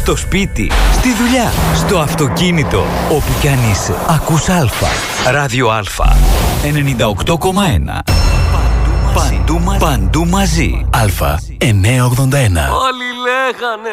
στο σπίτι, στη δουλειά, στο αυτοκίνητο, όπου κι αν είσαι. Ακούς Α. Ράδιο Α. 98,1. Παντού μαζί. Α. 981. Όλοι λέγανε